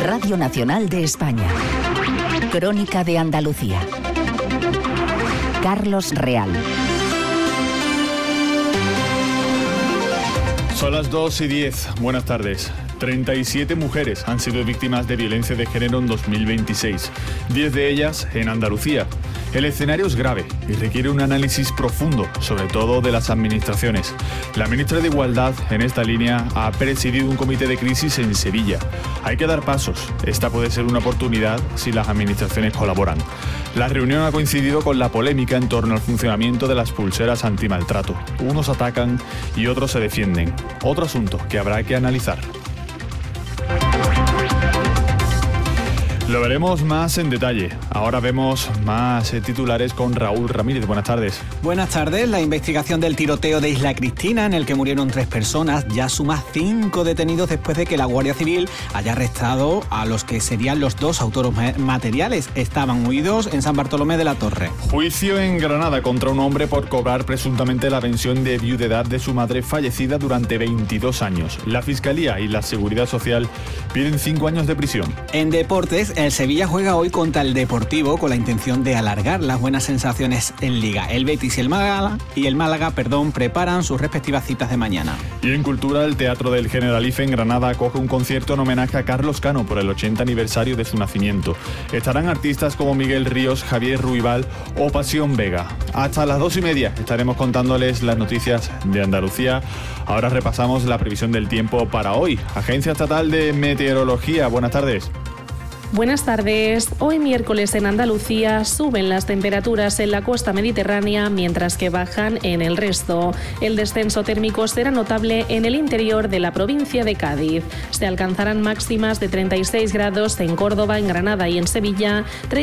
Radio Nacional de España. Crónica de Andalucía. Carlos Real. Son las 2:10. Buenas tardes. 37 mujeres han sido víctimas de violencia de género en 2026, 10 de ellas en Andalucía. El escenario es grave y requiere un análisis profundo, sobre todo de las administraciones. La ministra de Igualdad, en esta línea, ha presidido un comité de crisis en Sevilla. Hay que dar pasos. Esta puede ser una oportunidad si las administraciones colaboran. La reunión ha coincidido con la polémica en torno al funcionamiento de las pulseras antimaltrato. Unos atacan y otros se defienden. Otro asunto que habrá que analizar. Lo veremos más en detalle. Ahora vemos más titulares con Raúl Ramírez. Buenas tardes. Buenas tardes. La investigación del tiroteo de Isla Cristina, en el que murieron 3 personas, ya suma 5 detenidos después de que la Guardia Civil haya arrestado a los que serían los 2 autores materiales. Estaban huidos en San Bartolomé de la Torre. Juicio en Granada contra un hombre por cobrar presuntamente la pensión de viudedad de su madre fallecida durante 22 años. La Fiscalía y la Seguridad Social piden 5 años de prisión. En deportes, el Sevilla juega hoy contra el Deportivo con la intención de alargar las buenas sensaciones en Liga. El Betis y el Málaga preparan sus respectivas citas de mañana. Y en cultura, el Teatro del Generalife en Granada acoge un concierto en homenaje a Carlos Cano por el 80 aniversario de su nacimiento. Estarán artistas como Miguel Ríos, Javier Ruibal o Pasión Vega. Hasta las 2:30 estaremos contándoles las noticias de Andalucía. Ahora repasamos la previsión del tiempo para hoy. Agencia Estatal de Meteorología, buenas tardes. Buenas tardes. Hoy miércoles en Andalucía suben las temperaturas en la costa mediterránea, mientras que bajan en el resto. El descenso térmico será notable en el interior de la provincia de Cádiz. Se alcanzarán máximas de 36 grados en Córdoba, en Granada y en Sevilla,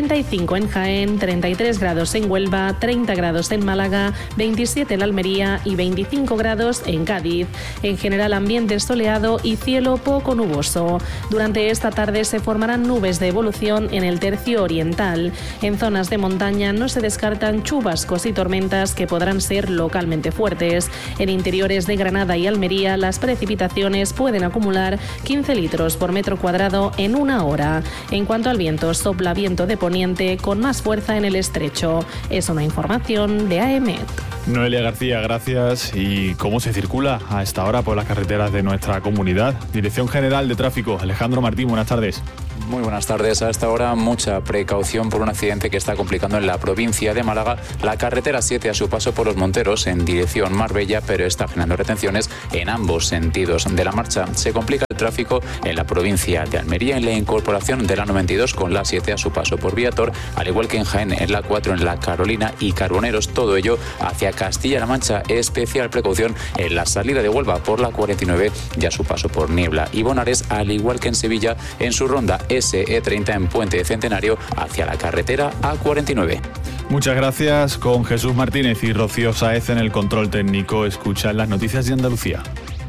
35 en Jaén, 33 grados en Huelva, 30 grados en Málaga, 27 en Almería y 25 grados en Cádiz. En general, ambiente soleado y cielo poco nuboso. Durante esta tarde se formarán nubes de evolución en el tercio oriental. En zonas de montaña no se descartan chubascos y tormentas que podrán ser localmente fuertes. En interiores de Granada y Almería, las precipitaciones pueden acumular 15 litros por metro cuadrado en una hora. En cuanto al viento, sopla viento de poniente con más fuerza en el estrecho. Es una información de AEMET. Noelia García, gracias. ¿Y cómo se circula a esta hora por las carreteras de nuestra comunidad? Dirección General de Tráfico, Alejandro Martín, buenas tardes. Muy buenas tardes. A esta hora mucha precaución por un accidente que está complicando en la provincia de Málaga la carretera 7 a su paso por Los Monteros en dirección Marbella, pero está generando retenciones en ambos sentidos de la marcha. Se complica el tráfico en la provincia de Almería en la incorporación de la 92 con la 7 a su paso por Viator, al igual que en Jaén en la 4 en la Carolina y Carboneros, todo ello hacia Castilla-La Mancha. Especial precaución en la salida de Huelva por la 49 y a su paso por Niebla y Bonares, al igual que en Sevilla en su ronda SE30 en Puente de Centenario hacia la carretera A49. Muchas gracias. Con Jesús Martínez y Rocío Sáez en el control técnico, escuchan las noticias de Andalucía.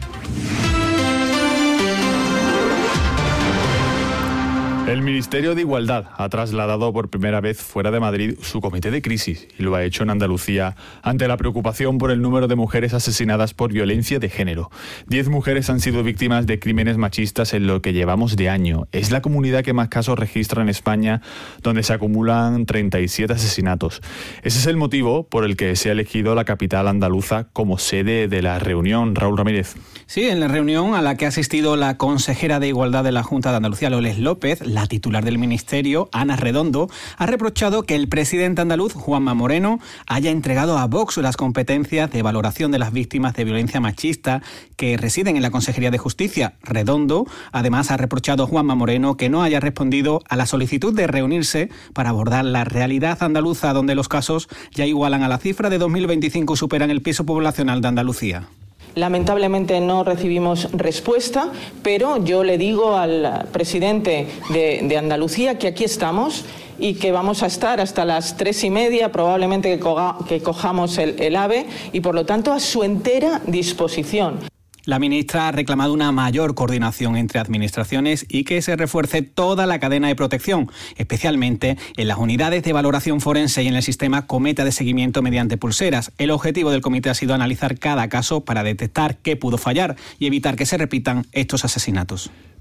El Ministerio de Igualdad ha trasladado por primera vez fuera de Madrid su comité de crisis y lo ha hecho en Andalucía ante la preocupación por el número de mujeres asesinadas por violencia de género. 10 mujeres han sido víctimas de crímenes machistas en lo que llevamos de año. Es la comunidad que más casos registra en España, donde se acumulan 37 asesinatos. Ese es el motivo por el que se ha elegido la capital andaluza como sede de la reunión. Raúl Ramírez. Sí, en la reunión a la que ha asistido la consejera de Igualdad de la Junta de Andalucía, Loles López, la titular del Ministerio, Ana Redondo, ha reprochado que el presidente andaluz, Juanma Moreno, haya entregado a Vox las competencias de valoración de las víctimas de violencia machista que residen en la Consejería de Justicia. Redondo, además, ha reprochado a Juanma Moreno que no haya respondido a la solicitud de reunirse para abordar la realidad andaluza, donde los casos ya igualan a la cifra de 2025 y superan el peso poblacional de Andalucía. Lamentablemente no recibimos respuesta, pero yo le digo al presidente de Andalucía que aquí estamos y que vamos a estar hasta las 3:30, probablemente que cojamos el AVE, y por lo tanto a su entera disposición. La ministra ha reclamado una mayor coordinación entre administraciones y que se refuerce toda la cadena de protección, especialmente en las unidades de valoración forense y en el sistema Cometa de seguimiento mediante pulseras. El objetivo del comité ha sido analizar cada caso para detectar qué pudo fallar y evitar que se repitan estos asesinatos.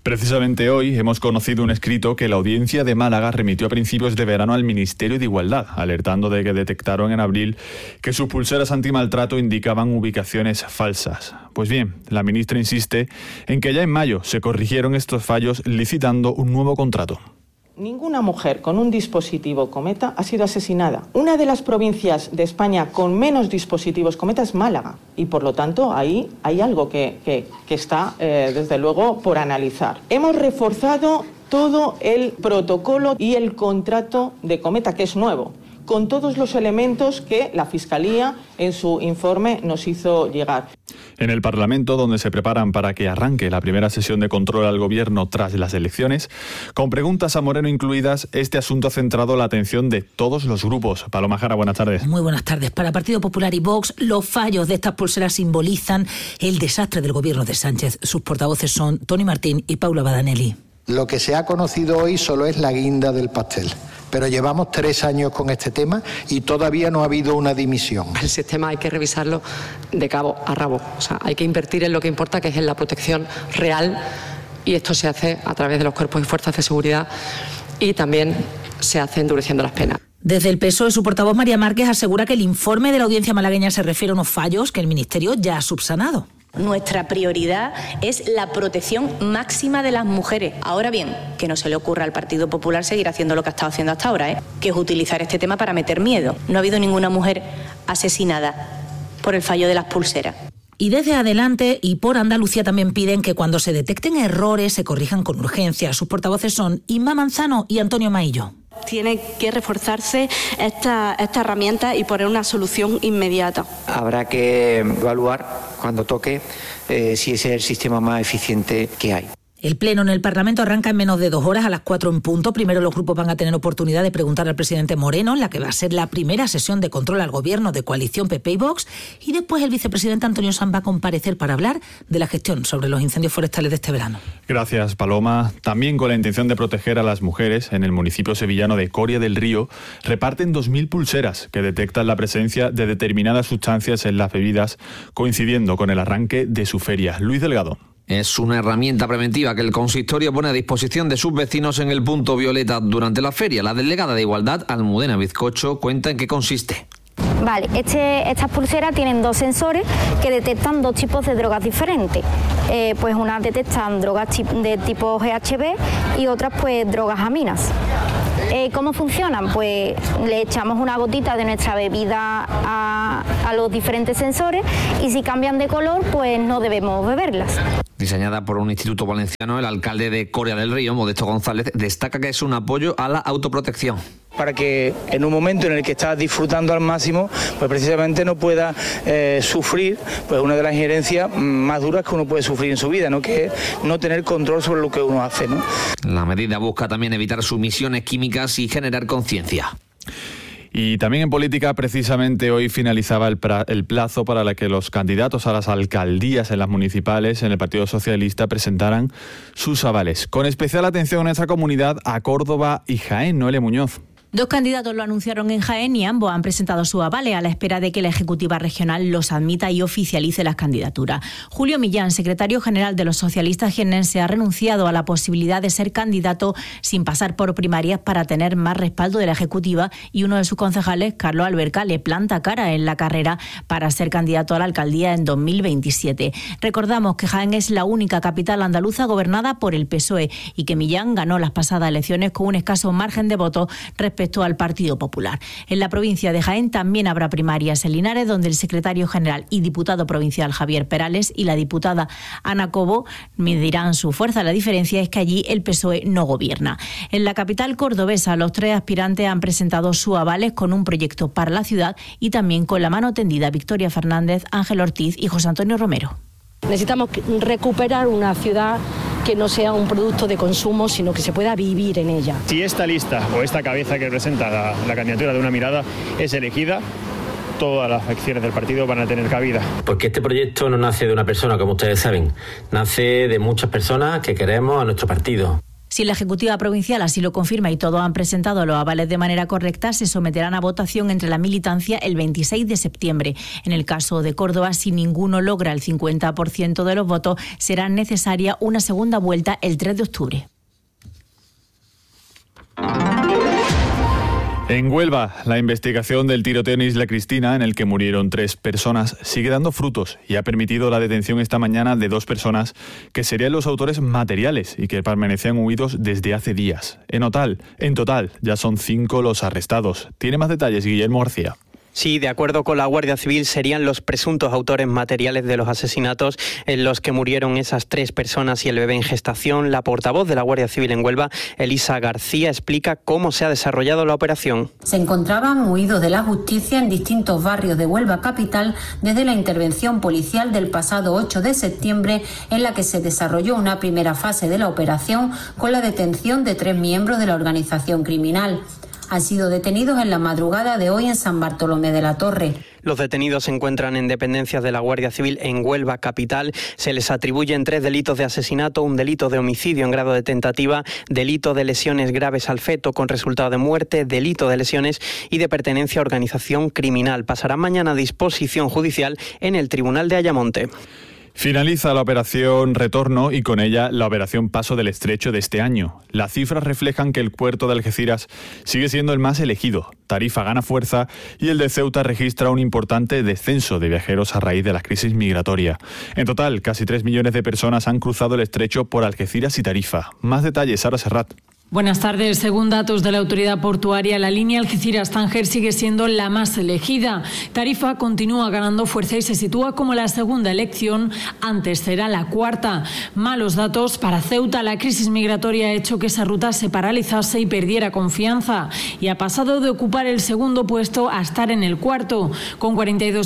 Precisamente hoy hemos conocido un escrito que la Audiencia de Málaga remitió a principios de verano al Ministerio de Igualdad, alertando de que detectaron en abril que sus pulseras antimaltrato indicaban ubicaciones falsas. Pues bien, la ministra insiste en que ya en mayo se corrigieron estos fallos licitando un nuevo contrato. Ninguna mujer con un dispositivo Cometa ha sido asesinada. Una de las provincias de España con menos dispositivos Cometa es Málaga y por lo tanto ahí hay algo que está desde luego por analizar. Hemos reforzado todo el protocolo y el contrato de Cometa, que es nuevo, con todos los elementos que la Fiscalía en su informe nos hizo llegar. En el Parlamento, donde se preparan para que arranque la primera sesión de control al Gobierno tras las elecciones, con preguntas a Moreno incluidas, este asunto ha centrado la atención de todos los grupos. Paloma Jara, buenas tardes. Muy buenas tardes. Para Partido Popular y Vox, los fallos de estas pulseras simbolizan el desastre del Gobierno de Sánchez. Sus portavoces son Toni Martín y Paula Badanelli. Lo que se ha conocido hoy solo es la guinda del pastel. Pero llevamos 3 años con este tema y todavía no ha habido una dimisión. El sistema hay que revisarlo de cabo a rabo. O sea, hay que invertir en lo que importa, que es en la protección real, y esto se hace a través de los cuerpos y fuerzas de seguridad y también se hace endureciendo las penas. Desde el PSOE, su portavoz María Márquez asegura que el informe de la Audiencia malagueña se refiere a unos fallos que el Ministerio ya ha subsanado. Nuestra prioridad es la protección máxima de las mujeres. Ahora bien, que no se le ocurra al Partido Popular seguir haciendo lo que ha estado haciendo hasta ahora, que es utilizar este tema para meter miedo. No ha habido ninguna mujer asesinada por el fallo de las pulseras. Y desde Adelante y por Andalucía también piden que cuando se detecten errores se corrijan con urgencia. Sus portavoces son Inma Manzano y Antonio Maillo. Tiene que reforzarse esta herramienta y poner una solución inmediata. Habrá que evaluar cuando toque si ese es el sistema más eficiente que hay. El pleno en el Parlamento arranca en menos de 2 horas, a las 4 en punto. Primero los grupos van a tener oportunidad de preguntar al presidente Moreno, en la que va a ser la primera sesión de control al Gobierno de coalición PP y Vox, y después el vicepresidente Antonio Sanz va a comparecer para hablar de la gestión sobre los incendios forestales de este verano. Gracias, Paloma. También con la intención de proteger a las mujeres, en el municipio sevillano de Coria del Río reparten 2.000 pulseras que detectan la presencia de determinadas sustancias en las bebidas, coincidiendo con el arranque de su feria. Luis Delgado. Es una herramienta preventiva que el consistorio pone a disposición de sus vecinos en el punto violeta durante la feria. La delegada de Igualdad, Almudena Bizcocho, cuenta en qué consiste. Vale, estas pulseras tienen 2 sensores que detectan 2 tipos de drogas diferentes. Pues unas detectan drogas de tipo GHB y otras pues drogas aminas. ¿Cómo funcionan? Pues le echamos una gotita de nuestra bebida a los diferentes sensores y si cambian de color pues no debemos beberlas. Diseñada por un instituto valenciano, el alcalde de Coria del Río, Modesto González, destaca que es un apoyo a la autoprotección. Para que en un momento en el que estás disfrutando al máximo, pues precisamente no pueda sufrir pues una de las injerencias más duras que uno puede sufrir en su vida, ¿no? Que es no tener control sobre lo que uno hace, ¿no? La medida busca también evitar sumisiones químicas y generar conciencia. Y también en política, precisamente hoy finalizaba el plazo para que los candidatos a las alcaldías en las municipales en el Partido Socialista presentaran sus avales. Con especial atención en esta comunidad a Córdoba y Jaén. Noelia Muñoz. 2 candidatos lo anunciaron en Jaén y ambos han presentado su avale a la espera de que la Ejecutiva Regional los admita y oficialice las candidaturas. Julio Millán, secretario general de los socialistas jiennenses, ha renunciado a la posibilidad de ser candidato sin pasar por primarias para tener más respaldo de la Ejecutiva, y uno de sus concejales, Carlos Alberca, le planta cara en la carrera para ser candidato a la alcaldía en 2027. Recordamos que Jaén es la única capital andaluza gobernada por el PSOE y que Millán ganó las pasadas elecciones con un escaso margen de votos respecto al Partido Popular. En la provincia de Jaén también habrá primarias en Linares, donde el secretario general y diputado provincial Javier Perales y la diputada Ana Cobo medirán su fuerza. La diferencia es que allí el PSOE no gobierna. En la capital cordobesa, los 3 aspirantes han presentado sus avales con un proyecto para la ciudad y también con la mano tendida Victoria Fernández, Ángel Ortiz y José Antonio Romero. Necesitamos recuperar una ciudad que no sea un producto de consumo, sino que se pueda vivir en ella. Si esta lista o esta cabeza que presenta la candidatura de Una Mirada es elegida, todas las acciones del partido van a tener cabida. Porque este proyecto no nace de una persona, como ustedes saben, nace de muchas personas que queremos a nuestro partido. Si la Ejecutiva Provincial así lo confirma y todos han presentado los avales de manera correcta, se someterán a votación entre la militancia el 26 de septiembre. En el caso de Córdoba, si ninguno logra el 50% de los votos, será necesaria una segunda vuelta el 3 de octubre. En Huelva, la investigación del tiroteo en Isla Cristina, en el que murieron 3 personas, sigue dando frutos y ha permitido la detención esta mañana de 2 personas que serían los autores materiales y que permanecían huidos desde hace días. En total, ya son 5 los arrestados. Tiene más detalles Guillermo García. Sí, de acuerdo con la Guardia Civil, serían los presuntos autores materiales de los asesinatos en los que murieron esas 3 personas y el bebé en gestación. La portavoz de la Guardia Civil en Huelva, Elisa García, explica cómo se ha desarrollado la operación. Se encontraban huidos de la justicia en distintos barrios de Huelva capital desde la intervención policial del pasado 8 de septiembre, en la que se desarrolló una primera fase de la operación con la detención de 3 miembros de la organización criminal. Han sido detenidos en la madrugada de hoy en San Bartolomé de la Torre. Los detenidos se encuentran en dependencias de la Guardia Civil en Huelva capital. Se les atribuyen 3 delitos de asesinato, un delito de homicidio en grado de tentativa, delito de lesiones graves al feto con resultado de muerte, delito de lesiones y de pertenencia a organización criminal. Pasarán mañana a disposición judicial en el Tribunal de Ayamonte. Finaliza la operación Retorno y con ella la operación Paso del Estrecho de este año. Las cifras reflejan que el puerto de Algeciras sigue siendo el más elegido. Tarifa gana fuerza y el de Ceuta registra un importante descenso de viajeros a raíz de la crisis migratoria. En total, casi 3 millones de personas han cruzado el estrecho por Algeciras y Tarifa. Más detalles, Sara Serrat. Buenas tardes. Según datos de la autoridad portuaria, la línea Algeciras-Tánger sigue siendo la más elegida. Tarifa continúa ganando fuerza y se sitúa como la segunda elección. Antes era la cuarta. Malos datos para Ceuta. La crisis migratoria ha hecho que esa ruta se paralizase y perdiera confianza. Y ha pasado de ocupar el segundo puesto a estar en el cuarto, con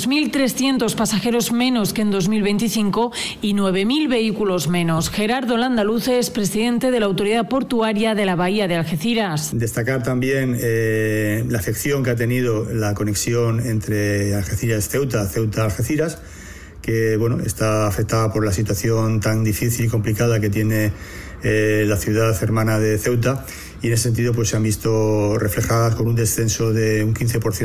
42.300 pasajeros menos que en 2025 y 9.000 vehículos menos. Gerardo Landaluces, presidente de la autoridad portuaria de la Bahía de Algeciras. Destacar también la afección que ha tenido la conexión entre Algeciras-Ceuta, Ceuta-Algeciras, que está afectada por la situación tan difícil y complicada que tiene la ciudad hermana de Ceuta, y en ese sentido se han visto reflejadas con un descenso de un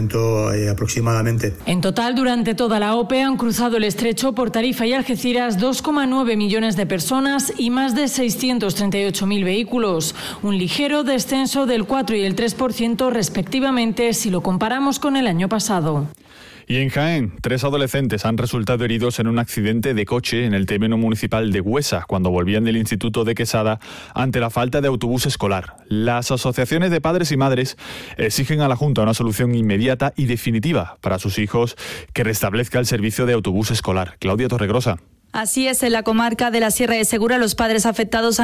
15% aproximadamente. En total, durante toda la OPE han cruzado el estrecho por Tarifa y Algeciras 2,9 millones de personas y más de 638.000 vehículos, un ligero descenso del 4 y el 3% respectivamente si lo comparamos con el año pasado. Y en Jaén, 3 adolescentes han resultado heridos en un accidente de coche en el término municipal de Güesa cuando volvían del Instituto de Quesada ante la falta de autobús escolar. Las asociaciones de padres y madres exigen a la Junta una solución inmediata y definitiva para sus hijos que restablezca el servicio de autobús escolar. Claudia Torregrosa. Así es, en la comarca de la Sierra de Segura los padres afectados han